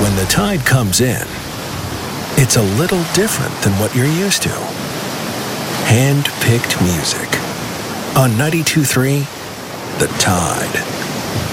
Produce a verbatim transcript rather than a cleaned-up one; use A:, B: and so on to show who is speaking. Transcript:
A: When the Tide comes in, it's a little different than what you're used to. Hand-picked music. On ninety-two point three, The Tide.